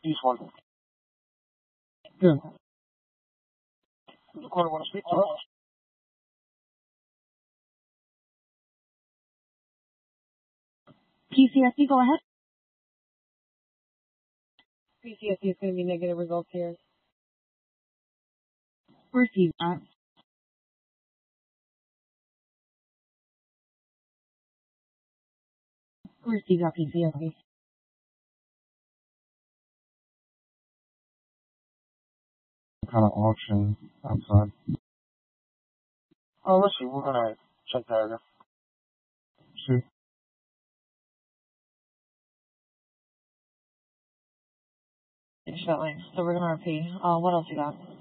East one. Good. The corner want to speak to her. PCSD, go ahead. PCSD is going to be negative results here. Receive that. Receive that PCSD. Kind of auction outside. Oh, let's see. We're gonna check that area. See. Shortly. So we're gonna repeat. What else you got?